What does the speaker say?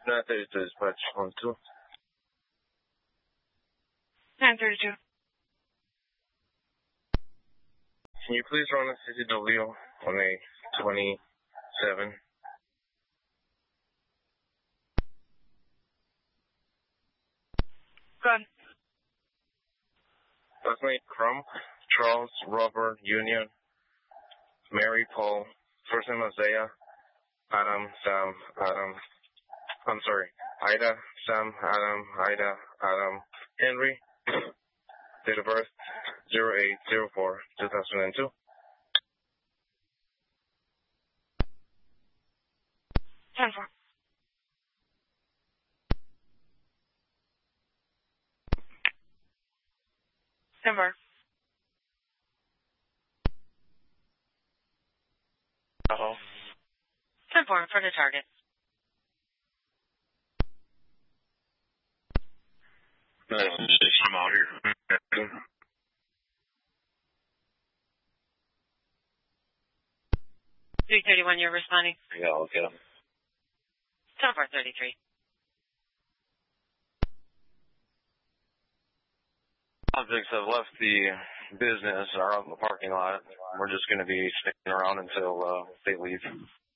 932 dispatch 1-2. 932. Can you please run a CCW on a 27? Go ahead. Last name Crump, Charles, Robert, Union, Mary, Paul, first name Isaiah, Adam, Sam, Adam, I'm sorry, Ida, Sam, Adam, Ida, Adam, Henry, date of birth 08/04/2002. 10-4. Number. Uh-oh. 10-4 for the target. I'm out here. 331, you're responding. Yeah, I'll get him. 10-4-33. Objects have left the business or out in the parking lot. We're just going to be sticking around until they leave.